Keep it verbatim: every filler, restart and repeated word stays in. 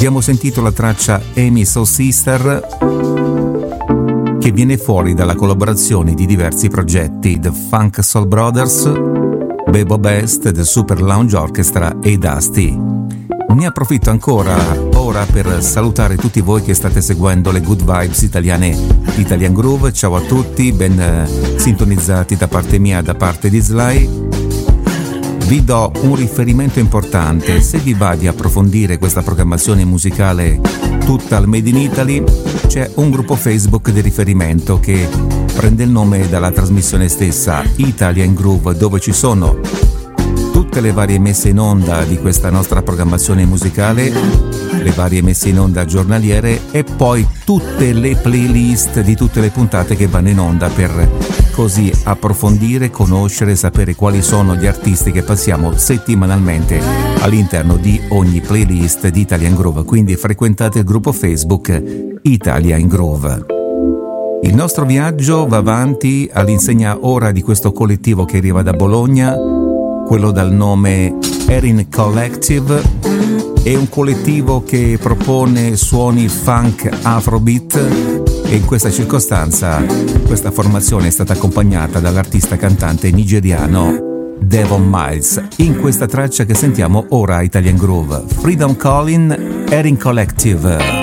Abbiamo sentito la traccia Amy So Sister, che viene fuori dalla collaborazione di diversi progetti: The Funk Soul Brothers, Bebo Best, The Super Lounge Orchestra e Dusty. Ne approfitto ancora ora per salutare tutti voi che state seguendo le good vibes italiane di Italian Groove. Ciao a tutti, ben eh, sintonizzati da parte mia, da parte di Sly. Vi do un riferimento importante: se vi va di approfondire questa programmazione musicale tutta al Made in Italy, c'è un gruppo Facebook di riferimento che prende il nome dalla trasmissione stessa, Italian Groove, dove ci sono tutte le varie messe in onda di questa nostra programmazione musicale, le varie messe in onda giornaliere e poi tutte le playlist di tutte le puntate che vanno in onda, per così approfondire, conoscere, sapere quali sono gli artisti che passiamo settimanalmente all'interno di ogni playlist di Italian Groove. Quindi frequentate il gruppo Facebook Italian Groove. Il nostro viaggio va avanti all'insegna ora di questo collettivo che arriva da Bologna, quello dal nome Erin Collective. È un collettivo che propone suoni funk afrobeat e in questa circostanza questa formazione è stata accompagnata dall'artista cantante nigeriano Devon Miles in questa traccia che sentiamo ora, Italian Groove, Freedom Calling, Erin Collective.